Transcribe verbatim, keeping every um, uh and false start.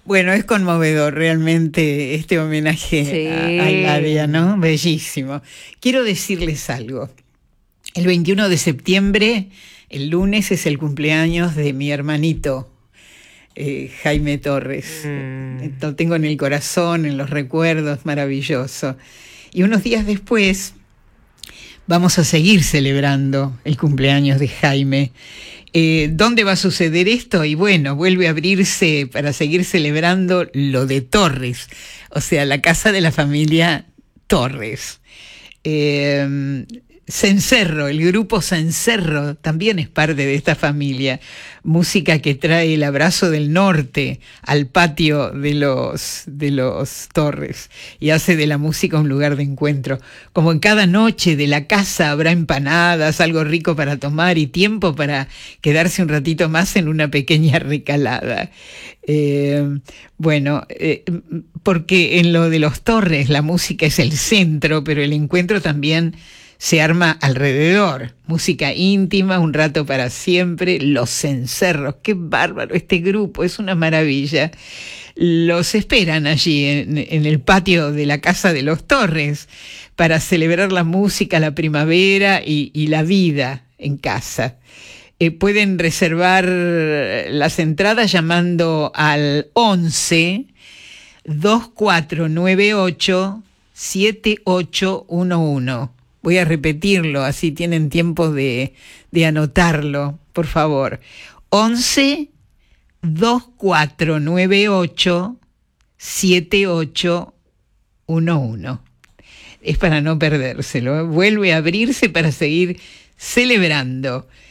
Bueno, es conmovedor realmente este homenaje Sí. a, a Eladia, ¿no? Bellísimo. Quiero decirles algo. El veintiuno de septiembre, el lunes, es el cumpleaños de mi hermanito, eh, Jaime Torres. Mm. Lo tengo en el corazón, en los recuerdos, maravilloso. Y unos días después vamos a seguir celebrando el cumpleaños de Jaime. Eh, ¿Dónde va a suceder esto? Y bueno, vuelve a abrirse para seguir celebrando lo de Torres, o sea, la casa de la familia Torres. Eh, Cencerro, el grupo Cencerro también es parte de esta familia. Música que trae el abrazo del norte al patio de los, de los Torres y hace de la música un lugar de encuentro. Como en cada noche de la casa habrá empanadas, algo rico para tomar y tiempo para quedarse un ratito más en una pequeña recalada. Eh, bueno, eh, porque en lo de los Torres la música es el centro, pero el encuentro también se arma alrededor. Música íntima, un rato para siempre. Los Cencerros, qué bárbaro este grupo, es una maravilla. Los esperan allí en, en el patio de la casa de los Torres para celebrar la música, la primavera y, y la vida en casa. Eh, pueden reservar las entradas llamando al once, dos cuatro nueve ocho, siete ocho uno uno. Voy a repetirlo, así tienen tiempo de, de anotarlo, por favor. once, dos cuatro nueve ocho, siete ocho uno uno. Es para no perdérselo. Vuelve a abrirse para seguir celebrando